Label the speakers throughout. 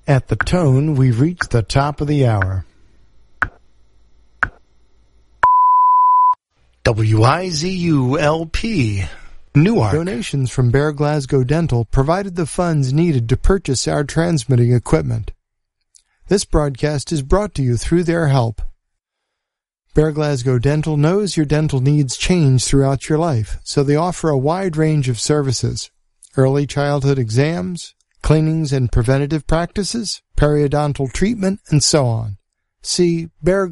Speaker 1: At the tone, we've reached the top of the hour. WIZU-LP, Newark. Donations from Bear Glasgow Dental provided the funds needed to purchase our transmitting equipment. This broadcast is brought to you through their help. Bear Glasgow Dental knows your dental needs change throughout your life, so they offer a wide range of services. Early childhood exams, cleanings and preventative practices, periodontal treatment, and so on. See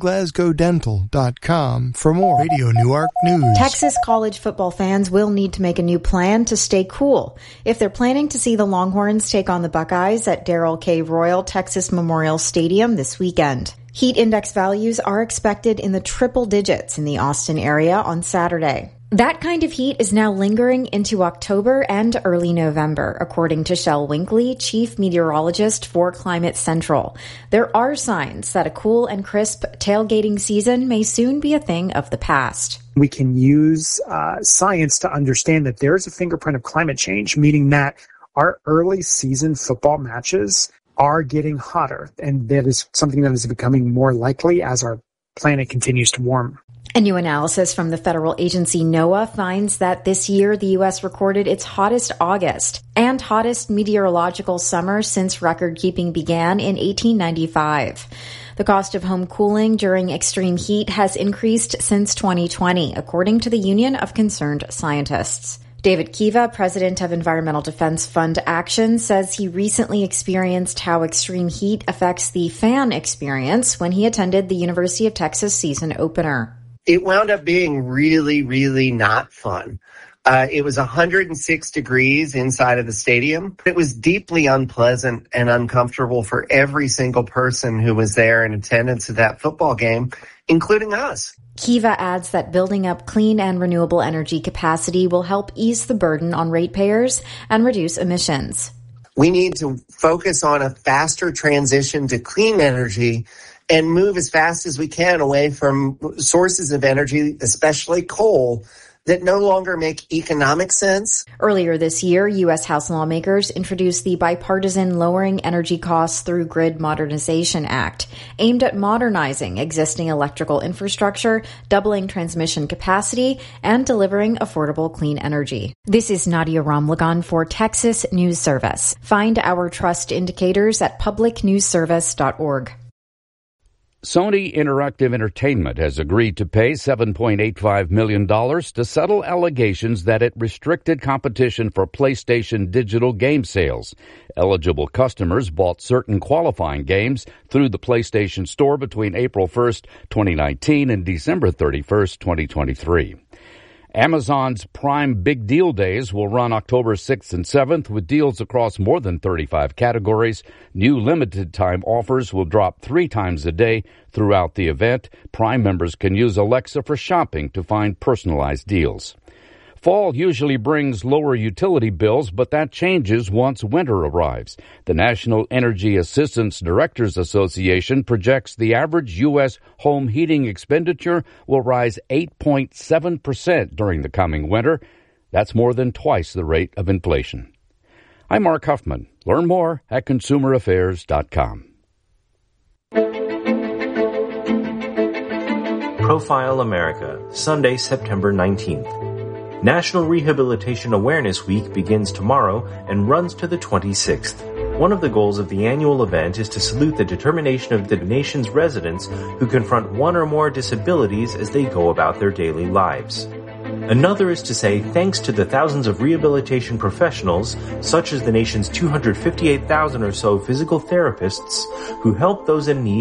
Speaker 1: bearglasgowdental.com for more. Radio Newark News.
Speaker 2: Texas college football fans will need to make a new plan to stay cool if they're planning to see the Longhorns take on the Buckeyes at Darrell K. Royal Texas Memorial Stadium this weekend. Heat index values are expected in the triple digits in the Austin area on Saturday. That kind of heat is now lingering into October and early November, according to Shel Winkley, chief meteorologist for Climate Central. There are signs that a cool and crisp tailgating season may soon be a thing of the past.
Speaker 3: We can use science to understand that there's a fingerprint of climate change, meaning that our early season football matches are getting hotter, and that is something that is becoming more likely as our planet continues to warm.
Speaker 2: A new analysis from the federal agency NOAA finds that this year the U.S. recorded its hottest August and hottest meteorological summer since record-keeping began in 1895. The cost of home cooling during extreme heat has increased since 2020, according to the Union of Concerned Scientists. David Kiva, president of Environmental Defense Fund Action, says he recently experienced how extreme heat affects the fan experience when he attended the University of Texas season opener.
Speaker 4: It wound up being really, really not fun. It was 106 degrees inside of the stadium. It was deeply unpleasant and uncomfortable for every single person who was there in attendance at that football game, including us.
Speaker 2: Kiva adds that building up clean and renewable energy capacity will help ease the burden on ratepayers and reduce emissions.
Speaker 4: We need to focus on a faster transition to clean energy and move as fast as we can away from sources of energy, especially coal, that no longer make economic sense.
Speaker 2: Earlier this year, U.S. House lawmakers introduced the bipartisan Lowering Energy Costs Through Grid Modernization Act, aimed at modernizing existing electrical infrastructure, doubling transmission capacity, and delivering affordable clean energy. This is Nadia Ramlagan for Texas News Service. Find our trust indicators at publicnewsservice.org.
Speaker 5: Sony Interactive Entertainment has agreed to pay $7.85 million to settle allegations that it restricted competition for PlayStation digital game sales. Eligible customers bought certain qualifying games through the PlayStation Store between April 1st, 2019 and December 31st, 2023. Amazon's Prime Big Deal Days will run October 6th and 7th with deals across more than 35 categories. New limited-time offers will drop 3 times a day throughout the event. Prime members can use Alexa for shopping to find personalized deals. Fall usually brings lower utility bills, but that changes once winter arrives. The National Energy Assistance Directors Association projects the average U.S. home heating expenditure will rise 8.7% during the coming winter. That's more than twice the rate of inflation. I'm Mark Huffman. Learn more at consumeraffairs.com.
Speaker 6: Profile America, Sunday, September 19th. National Rehabilitation Awareness Week begins tomorrow and runs to the 26th. One of the goals of the annual event is to salute the determination of the nation's residents who confront one or more disabilities as they go about their daily lives. Another is to say thanks to the thousands of rehabilitation professionals, such as the nation's 258,000 or so physical therapists, who help those in need